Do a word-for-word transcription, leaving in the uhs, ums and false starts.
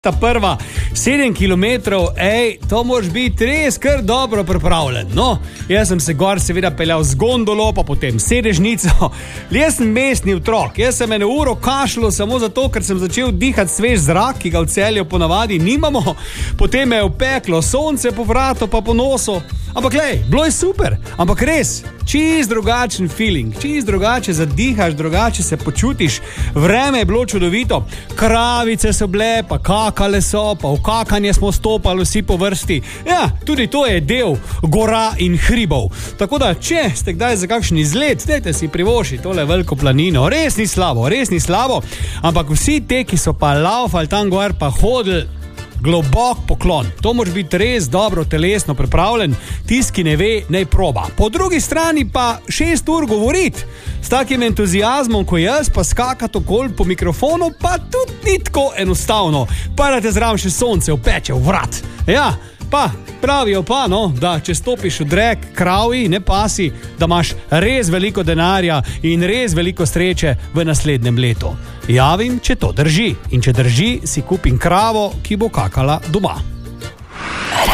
Ta prva sedem kilometrov, ej, to moraš biti res kar dobro pripravljen. No, jaz sem se gor seveda peljal z gondolo, pa potem sedežnico. Jaz sem mestni otrok, jaz sem eno uro kašljal samo zato, ker sem začel dihati svež zrak, ki ga v Celju ponavadi nimamo. Potem me je opeklo sonce po vratu pa po nosu. Ampak lej, bilo je super, ampak res, čist drugačen feeling, čist drugače zadihaš, drugače se počutiš. Vreme je bilo čudovito, kravice so bile, pa kakale so, pa v kakanje smo stopali vsi po vrsti. Ja, tudi to je del gora in hribov. Tako da, če ste kdaj za kakšen izlet, dajte si privoščiti tole veliko planino. Res ni slabo, res ni slabo, ampak vsi te, ki so pa laufali tam gor, pa hodili, globok poklon. To moraš biti res dobro telesno pripravljen, tisti, ki ne ve, naj proba. Po drugi strani pa šest ur govoriti s takim entuzijazmom, ko jaz, pa skakati okoli po mikrofonu, pa tudi ni tako enostavno. Pa da te zraven še sonce upeče v vrat. Ja, pa pravijo pa, no, da če stopiš v drek kravi, ne pasi, da imaš res veliko denarja in res veliko sreče v naslednjem letu. Javim, če to drži. In če drži, si kupim kravo, ki bo kakala doma.